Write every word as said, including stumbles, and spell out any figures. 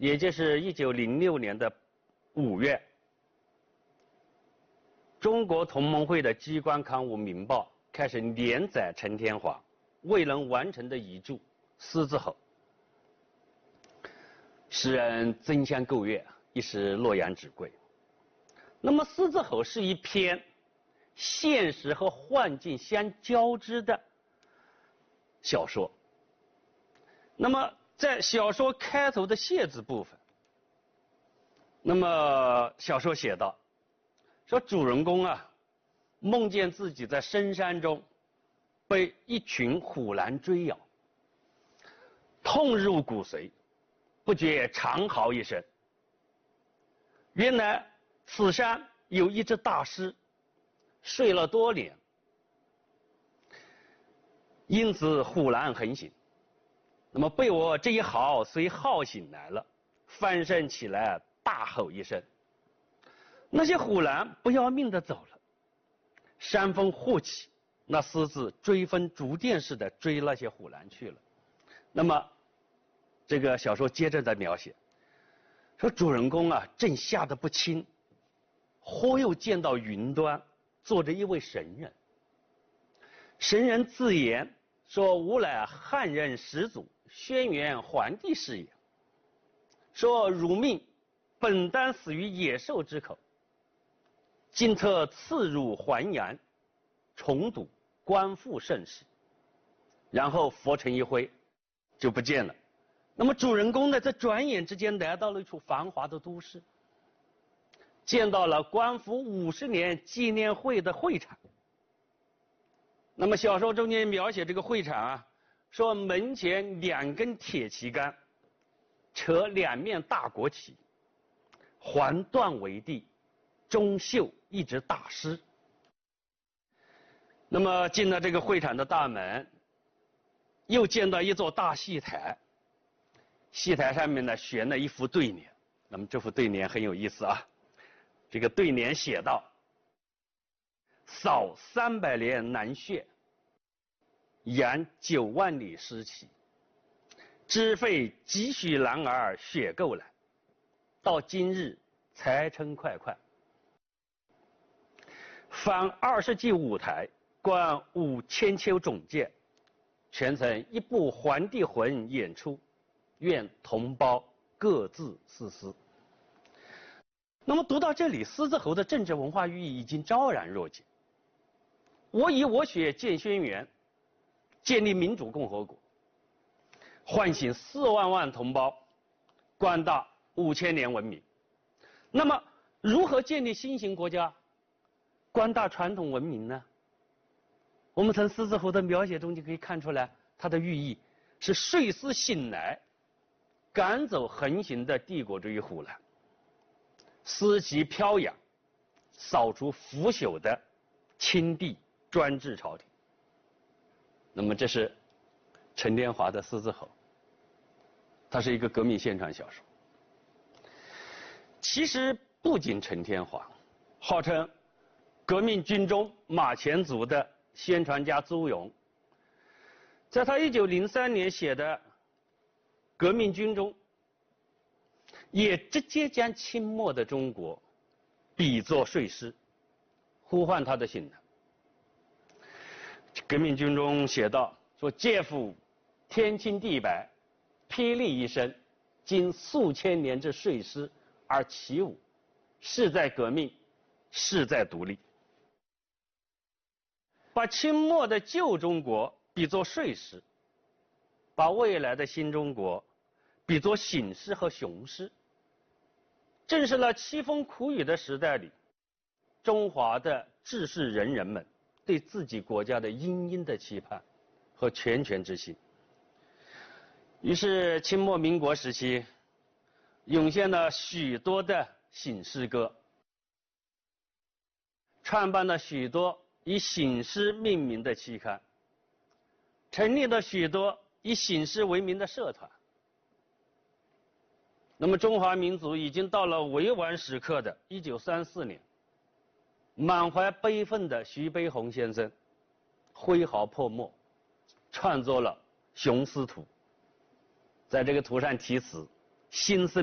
也就是一九零六年的五月，中国同盟会的机关刊物《民报》开始连载陈天华未能完成的遗著《狮子吼》，使人争相购阅，一时洛阳纸贵。那么《狮子吼》是一篇现实和幻境相交织的小说。那么在小说开头的谢字部分，那么小说写道，说主人公啊梦见自己在深山中被一群虎狼追咬，痛入骨髓，不觉长嚎一声。原来此山有一只大狮，睡了多年，因此虎狼横行。那么被我这一嚎，随号醒来了，翻身起来，大吼一声。那些虎狼不要命的走了，山风霍起，那狮子追风逐电似的追那些虎狼去了。那么这个小说接着的描写，说主人公啊正吓得不轻，忽又见到云端坐着一位神人。神人自言说：“吾乃汉人始祖，轩辕黄帝是也。说汝命本当死于野兽之口，今特赐入还阳，重睹官复盛世。”然后佛尘一挥，就不见了。那么主人公呢，在转眼之间来到了一处繁华的都市，见到了官复五十年纪念会的会场。那么小说中间描写这个会场啊，说门前两根铁旗杆，扯两面大国旗，环段为地，中绣一只大狮。那么进了这个会场的大门，又见到一座大戏台，戏台上面呢悬了一副对联。那么这副对联很有意思啊，这个对联写道：扫三百年南血，扬九万里尸旗。知费几许男儿血够来，到今日才称快快。翻二十骑舞台，观五千秋种剑，全程一部黄帝魂演出，愿同胞各自思思。那么读到这里，狮子吼的政治文化寓意已经昭然若揭。我以我血建轩辕，建立民主共和国，唤醒四万万同胞，广大五千年文明。那么如何建立新型国家，广大传统文明呢？我们从狮子吼的描写中就可以看出来，它的寓意是睡狮醒来，赶走横行的帝国主义虎狼，狮旗飘扬，扫除腐朽的清帝专制朝廷。那么这是陈天华的《狮子吼》，它是一个革命宣传小说。其实不仅陈天华，号称革命军中马前卒的宣传家朱永，在他一九零三年写的《革命军中》，也直接将清末的中国比作睡狮，呼唤他的醒来。革命军中写道说：“介乎天清地白，霹雳一声，经数千年之睡狮而起舞，势在革命，势在独立。”把清末的旧中国比作睡狮，把未来的新中国比作醒狮和雄狮。正是那凄风苦雨的时代里，中华的志士仁人们对自己国家的殷殷的期盼和拳拳之心。于是清末民国时期涌现了许多的醒狮歌，创办了许多以醒狮命名的期刊，成立了许多以醒狮为名的社团。那么中华民族已经到了危亡时刻的一九三四年，满怀悲愤的徐悲鸿先生挥毫泼墨，创作了《雄狮图》，在这个图上题词：新生